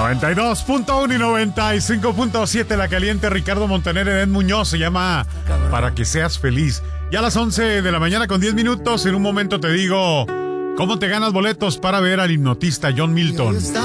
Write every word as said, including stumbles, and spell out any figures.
noventa y dos punto uno y noventa y cinco punto siete La Caliente, Ricardo Montaner, Edén Muñoz, se llama Para que seas feliz. Ya a las once de la mañana con diez minutos, en un momento te digo cómo te ganas boletos para ver al hipnotista John Milton.